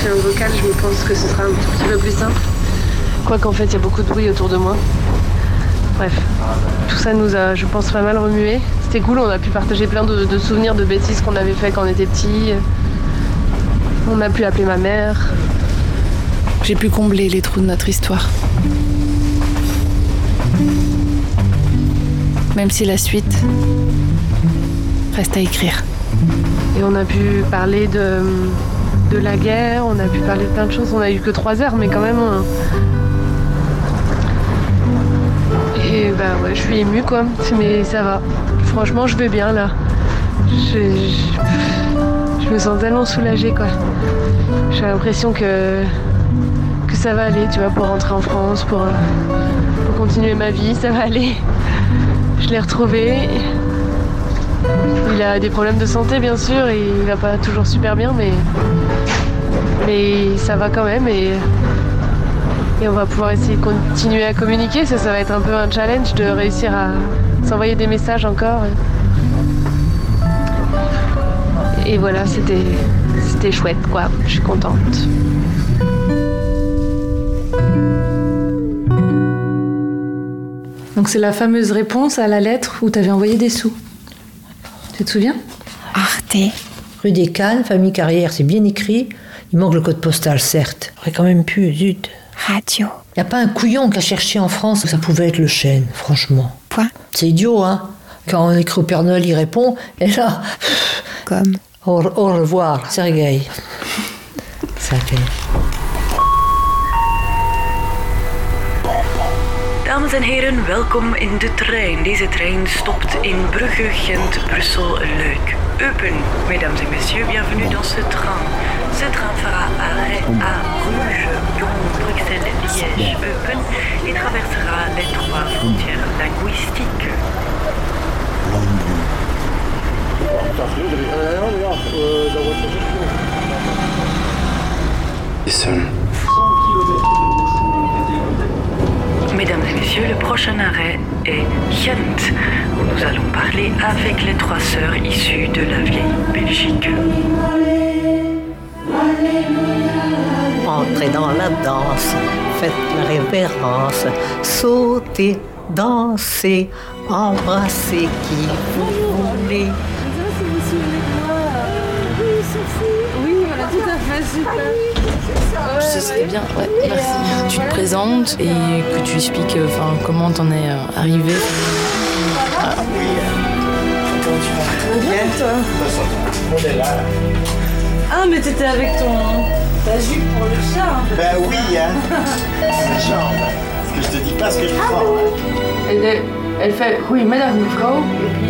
fait un vocal, je me pense que ce sera un tout petit peu plus simple. Quoiqu'en fait, il y a beaucoup de bruit autour de moi. Bref, tout ça nous a, je pense, pas mal remué. C'était cool, on a pu partager plein de souvenirs de bêtises qu'on avait fait quand on était petits. On a pu appeler ma mère. J'ai pu combler les trous de notre histoire. Même si la suite reste à écrire. Et on a pu parler de la guerre, on a pu parler de plein de choses. On a eu que 3 heures, mais quand même... Et bah ouais, je suis émue quoi, mais ça va. Franchement, je vais bien là. Je me sens tellement soulagée quoi. J'ai l'impression que ça va aller, tu vois, pour rentrer en France, pour continuer ma vie, ça va aller. Je l'ai retrouvé. Il a des problèmes de santé bien sûr, et il va pas toujours super bien, mais ça va quand même et on va pouvoir essayer de continuer à communiquer. Ça va être un peu un challenge de réussir à s'envoyer des messages encore. Et voilà, c'était chouette quoi, je suis contente. Donc c'est la fameuse réponse à la lettre où tu avais envoyé des sous. Tu te souviens ? Arte. Rue des Cannes, famille Carrière, c'est bien écrit. Il manque le code postal, certes. J'aurais quand même pu, zut. Radio. Y a pas un couillon qui a cherché en France que ça pouvait être le chêne, franchement. Point. C'est idiot, hein. Quand on écrit au Père Noël, il répond, et là... Comme. Au revoir, Sergueï. Sergueï. Dames en heren, welkom in de trein. Deze trein stopt in Brugge, Gent, Brussel, Luik, Eupen. Mesdames et messieurs, bienvenue dans ce train. Ce train fera arrêt à Bruges, Lyon, Bruxelles, Liège, Eupen et traversera les 3 frontières linguistiques. Mesdames et messieurs, le prochain arrêt est Gent, où nous allons parler avec les 3 sœurs issues de la vieille Belgique. Entrez dans la danse, faites la révérence, sautez, dansez, embrassez qui vous voulez. Ce serait bien, ouais, merci. Tu te présentes et que tu expliques comment t'en es arrivé. Ah oui, comment tu vas? Bien, toi? On est là. Ah, mais t'étais avec ta jupe pour le chat. Hein. Ben oui, hein. Les jambes. Parce que je te dis pas ce que je prends. Elle fait, oui, madame Mevrouw, et